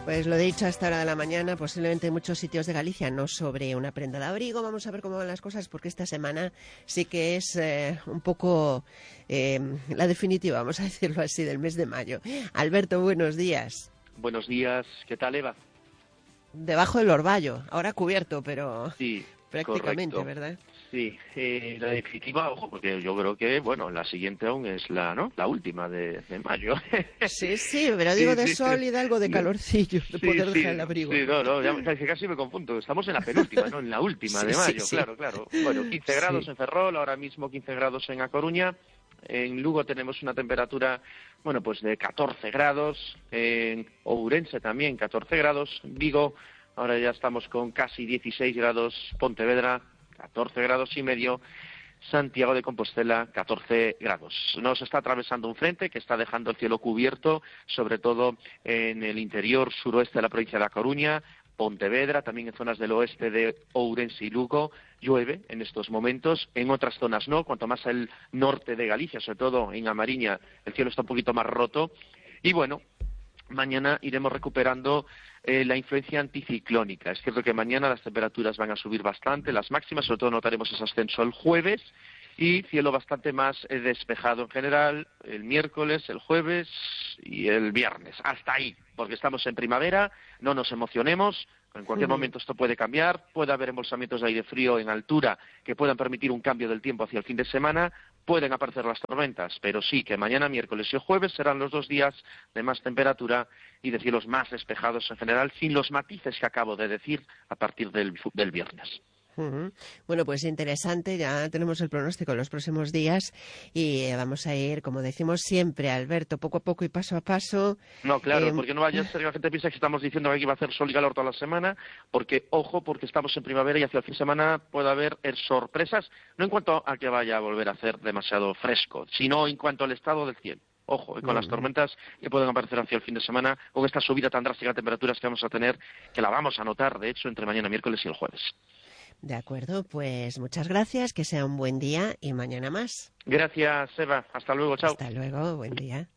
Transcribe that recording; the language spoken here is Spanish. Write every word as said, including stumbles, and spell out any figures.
Pues lo dicho, a esta hora de la mañana, posiblemente en muchos sitios de Galicia no sobre una prenda de abrigo. Vamos a ver cómo van las cosas, porque esta semana sí que es eh, un poco eh, la definitiva, vamos a decirlo así, del mes de mayo. Alberto, buenos días. Buenos días, ¿qué tal, Eva? Debajo del orvallo, ahora cubierto, pero sí, prácticamente, correcto. ¿Verdad? Sí, eh, la definitiva, ojo, porque yo creo que, bueno, la siguiente aún es la, ¿no? La última de, de mayo. Sí, sí, pero digo sí, de sí. sol y de algo de calorcillo, de sí, poder sí, dejar el abrigo. Sí, no, no, ya, casi, casi me confundo. Estamos en la penúltima, ¿no? En la última sí, de mayo, sí, claro, sí. claro. Bueno, quince grados sí. en Ferrol, ahora mismo quince grados en A Coruña. En Lugo tenemos una temperatura, bueno, pues de catorce grados. En Ourense también catorce grados. Vigo, ahora ya estamos con casi dieciséis grados. Pontevedra, catorce grados y medio. Santiago de Compostela, catorce grados. Nos está atravesando un frente que está dejando el cielo cubierto, sobre todo en el interior suroeste de la provincia de A Coruña, Pontevedra, también en zonas del oeste de Ourense y Lugo. Llueve en estos momentos, en otras zonas no, cuanto más al norte de Galicia, sobre todo en A Mariña, el cielo está un poquito más roto. Y bueno, mañana iremos recuperando eh, la influencia anticiclónica. Es cierto que mañana las temperaturas van a subir bastante, las máximas, sobre todo notaremos ese ascenso el jueves, y cielo bastante más eh, despejado en general el miércoles, el jueves y el viernes. Hasta ahí, porque estamos en primavera, no nos emocionemos. En cualquier momento esto puede cambiar, puede haber embolsamientos de aire frío en altura que puedan permitir un cambio del tiempo hacia el fin de semana, pueden aparecer las tormentas, pero sí que mañana, miércoles y jueves serán los dos días de más temperatura y de cielos más despejados en general, sin los matices que acabo de decir a partir del, del viernes. Uh-huh. Bueno, pues interesante, ya tenemos el pronóstico en los próximos días y vamos a ir, como decimos siempre, Alberto, poco a poco y paso a paso. No, claro, eh... porque no vaya a ser que la gente piensa que estamos diciendo que aquí va a hacer sol y calor toda la semana, porque, ojo, porque estamos en primavera y hacia el fin de semana puede haber sorpresas, no en cuanto a que vaya a volver a hacer demasiado fresco, sino en cuanto al estado del cielo. Ojo, y con las tormentas que pueden aparecer hacia el fin de semana, con esta subida tan drástica de temperaturas que vamos a tener, que la vamos a notar, de hecho, entre mañana, miércoles y el jueves. De acuerdo, pues muchas gracias, que sea un buen día y mañana más. Gracias, Eva. Hasta luego, chao. Hasta luego, buen día.